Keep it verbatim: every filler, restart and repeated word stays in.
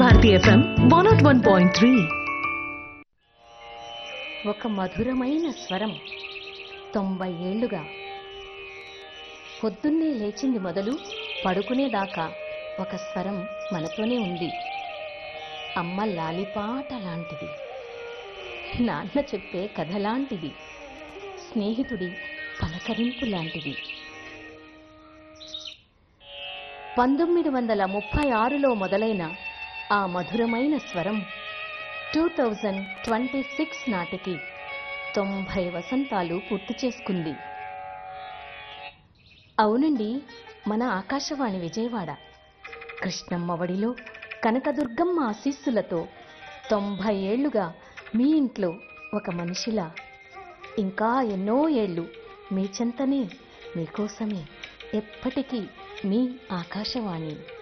Bharati FM one not one point three. ఒక మధురమైన స్వరం తొంభై ఏళ్లుగా పొద్దున్నే లేచింది మొదలు పడుకునేదాకా ఒక స్వరం మనతోనే ఉంది. అమ్మ లాలిపాట లాంటిది, నాన్న చెప్పే కథ లాంటిది, స్నేహితుడి పలకరింపు లాంటిది. పంతొమ్మిది వందల ముప్పై ఆరులో మొదలైన ఆ మధురమైన స్వరం టూ థౌజండ్ ట్వంటీ సిక్స్ నాటికి తొంభై వసంతాలు పూర్తి చేసుకుంది. అవునండి, మన ఆకాశవాణి విజయవాడ కృష్ణమ్మ వడిలో కనకదుర్గమ్మ ఆశీస్సులతో తొంభై ఏళ్లుగా మీ ఇంట్లో ఒక మనిషిలా ఇంకా ఎన్నో ఏళ్ళు మీ చెంతనే, మీకోసమే, ఎప్పటికీ మీ ఆకాశవాణి.